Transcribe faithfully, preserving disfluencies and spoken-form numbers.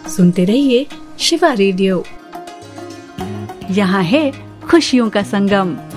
सुनते रहिए शिवा रेडियो। यहाँ है खुशियों का संगम।